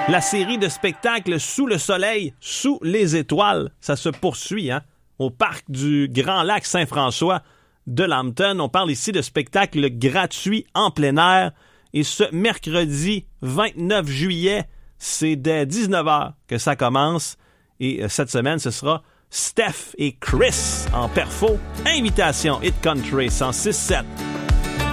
La série de spectacles Sous le soleil, sous les étoiles, ça se poursuit au parc du Grand Lac Saint-François de Lambton. On parle ici de spectacles gratuits en plein air. Et ce mercredi 29 juillet, c'est dès 19h que ça commence. Et cette semaine, ce sera Steph et Chris en perfo. Invitation Hit Country 106.7.